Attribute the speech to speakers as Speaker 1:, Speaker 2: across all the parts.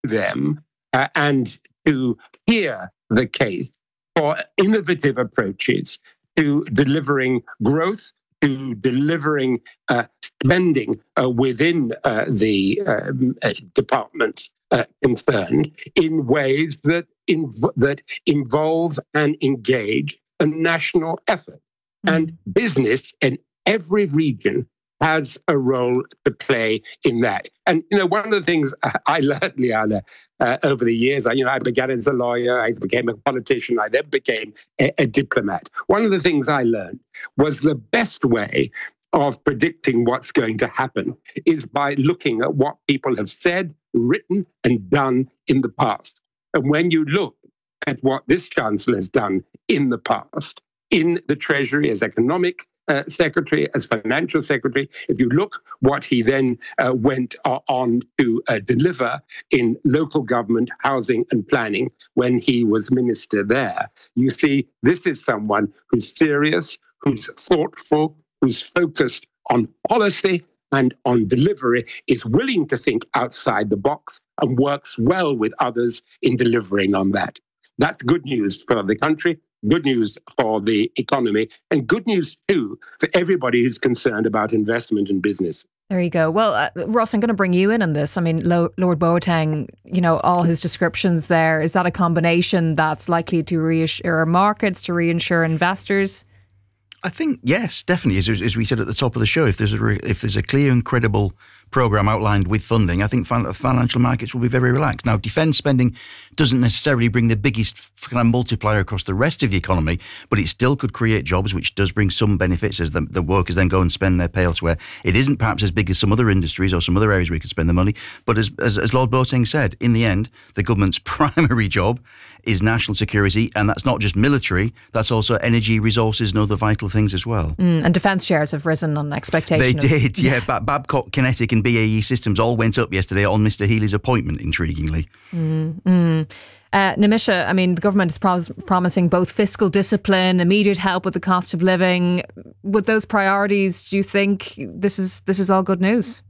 Speaker 1: them and to hear the case for innovative approaches to delivering growth, to delivering spending within the department concerned in ways that involve and engage a national effort. And business in every region has a role to play in that. And, one of the things I learned, Liana, over the years, I began as a lawyer, I became a politician, I then became a diplomat. One of the things I learned was the best way of predicting what's going to happen is by looking at what people have said, written, and done in the past. And when you look at what this Chancellor has done in the past, in the Treasury as economic secretary, as financial secretary, if you look what he then went on to deliver in local government, housing and planning when he was minister there, you see this is someone who's serious, who's thoughtful, who's focused on policy and on delivery, is willing to think outside the box and works well with others in delivering on that. That's good news for the country, good news for the economy, and good news, too, for everybody who's concerned about investment and business.
Speaker 2: There you go. Well, Ross, I'm going to bring you in on this. I mean, Lord Boateng, all his descriptions there, is that a combination that's likely to reassure markets, to reassure investors?
Speaker 3: I think, yes, definitely. As we said at the top of the show, if there's a clear and credible programme outlined with funding, I think financial markets will be very relaxed. Now, defence spending doesn't necessarily bring the biggest kind of multiplier across the rest of the economy, but it still could create jobs, which does bring some benefits as the workers then go and spend their pay elsewhere. It isn't perhaps as big as some other industries or some other areas where you could spend the money, but as Lord Boateng said, in the end, the government's primary job is national security, and that's not just military, that's also energy, resources and other vital things as well.
Speaker 2: And defence shares have risen on expectation.
Speaker 3: They did, yeah. Babcock, Kinetic and BAE Systems all went up yesterday on Mr. Healy's appointment, intriguingly.
Speaker 2: Nimisha, I mean, the government is promising both fiscal discipline, immediate help with the cost of living. With those priorities, do you think this is all good news?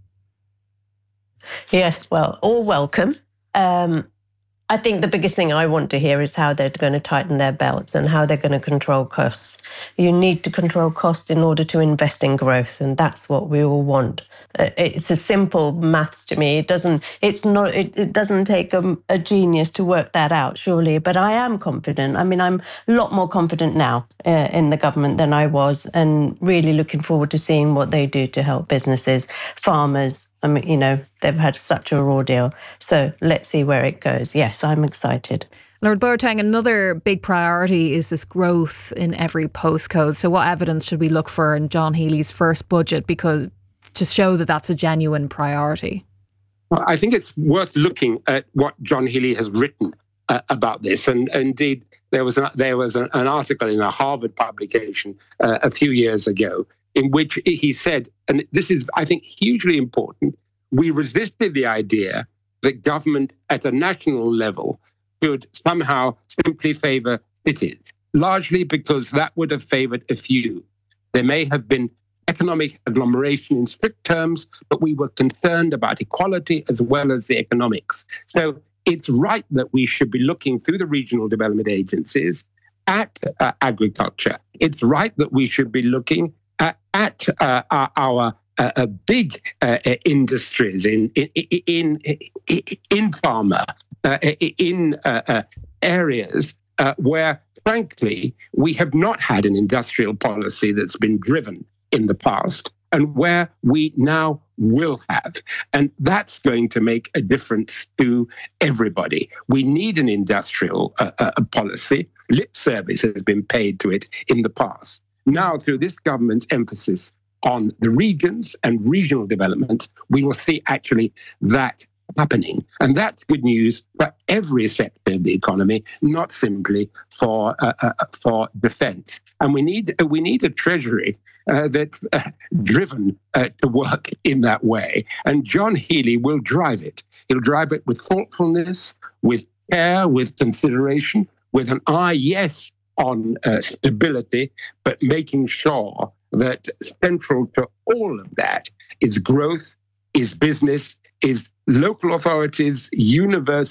Speaker 4: Yes, well, all welcome. I think the biggest thing I want to hear is how they're going to tighten their belts and how they're going to control costs. You need to control costs in order to invest in growth, and that's what we all want. It's a simple maths to me. It doesn't take a genius to work that out, surely. But I am confident. I mean, I'm a lot more confident now in the government than I was, and really looking forward to seeing what they do to help businesses, farmers. I mean, they've had such a raw deal. So let's see where it goes. Yes, I'm excited.
Speaker 2: Lord Boateng, another big priority is this growth in every postcode. So what evidence should we look for in John Healy's first budget to show that that's a genuine priority?
Speaker 1: Well, I think it's worth looking at what John Healy has written about this. And indeed, there was an article in a Harvard publication a few years ago in which he said, and this is, I think, hugely important, we resisted the idea that government at a national level should somehow simply favour cities, largely because that would have favoured a few. There may have been economic agglomeration in strict terms, but we were concerned about equality as well as the economics. So it's right that we should be looking through the regional development agencies at agriculture. It's right that we should be looking at our big industries in pharma, in areas where, frankly, we have not had an industrial policy that's been driven in the past, and where we now will have. And that's going to make a difference to everybody. We need an industrial policy. Lip service has been paid to it in the past. Now, through this government's emphasis on the regions and regional development, we will see actually that happening. And that's good news for every sector of the economy, not simply for defence. And we need a treasury that's driven to work in that way. And John Healy will drive it. He'll drive it with thoughtfulness, with care, with consideration, with an eye, yes, on stability, but making sure that central to all of that is growth, is business, is local authorities, universities,